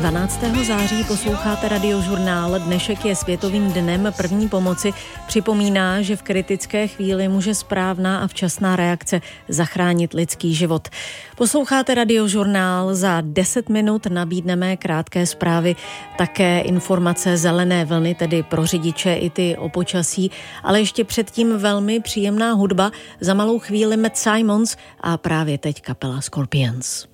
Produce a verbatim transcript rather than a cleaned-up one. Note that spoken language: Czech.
dvanáctého září posloucháte Radiožurnál. Dnešek je Světovým dnem první pomoci. Připomíná, že v kritické chvíli může správná a včasná reakce zachránit lidský život. Posloucháte Radiožurnál, za deset minut nabídneme krátké zprávy, také informace zelené vlny, tedy pro řidiče i ty o počasí, ale ještě předtím velmi příjemná hudba, za malou chvíli Matt Simons a právě teď kapela Scorpions.